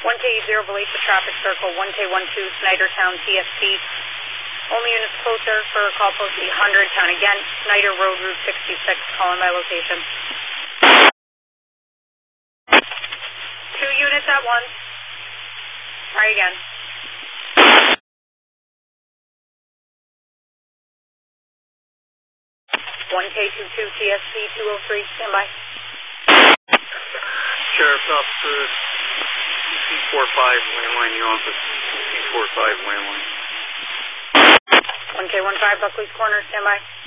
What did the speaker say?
1K0, Belisa Traffic Circle, 1K12, Snydertown, TSP. Only units closer for call post 800, town again, Snyder Road, Route 66, calling by location. 2 units at once. Try again. 1K22, TSP 203, standby. Sheriff's Officer, C45 landline, your office, C45 landline. 1K15, Buckley's Corner, standby.